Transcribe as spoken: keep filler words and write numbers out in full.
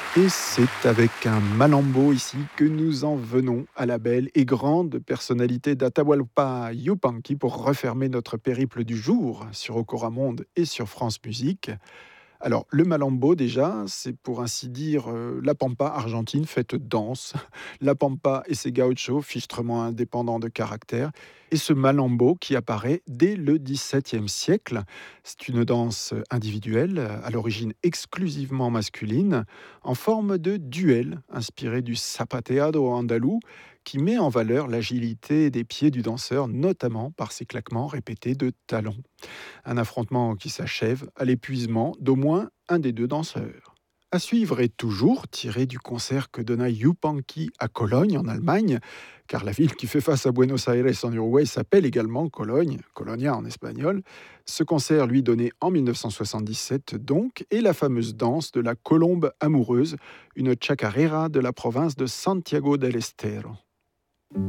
Et c'est avec un malambo ici que nous en venons à la belle et grande personnalité d'Atahualpa Yupanqui pour refermer notre périple du jour sur Ocoramonde et sur France Musique. Alors, le malambo, déjà, c'est pour ainsi dire euh, la pampa argentine faite danse. La pampa et ses gauchos, fichtrement indépendants de caractère. Et ce malambo qui apparaît dès le dix-septième siècle. C'est une danse individuelle, à l'origine exclusivement masculine, en forme de duel, inspiré du zapateado andalou, qui met en valeur l'agilité des pieds du danseur, notamment par ses claquements répétés de talons. Un affrontement qui s'achève à l'épuisement d'au moins un des deux danseurs. À suivre est toujours tiré du concert que donna Yupanqui à Cologne, en Allemagne, car la ville qui fait face à Buenos Aires en Uruguay s'appelle également Cologne, Colonia en espagnol. Ce concert lui donné en mille neuf cent soixante-dix-sept donc, et la fameuse danse de la colombe amoureuse, une chacarera de la province de Santiago del Estero.